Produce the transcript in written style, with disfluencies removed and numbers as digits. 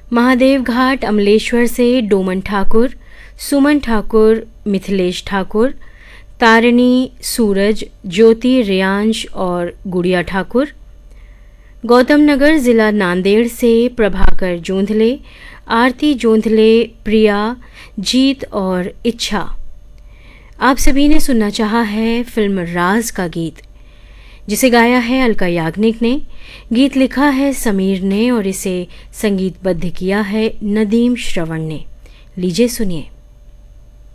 महादेव घाट अमलेश्वर से डोमन ठाकुर, सुमन ठाकुर, मिथिलेश ठाकुर, तारिणी, सूरज, ज्योति, रियांश और गुड़िया ठाकुर। गौतम नगर जिला नांदेड़ से प्रभाकर जोंधले, आरती जोंधले, प्रिया, जीत और इच्छा। आप सभी ने सुनना चाहा है फिल्म राज का गीत, जिसे गाया है अलका याग्निक ने। गीत लिखा है समीर ने और इसे संगीतबद्ध किया है नदीम श्रवण ने। लीजिए सुनिए।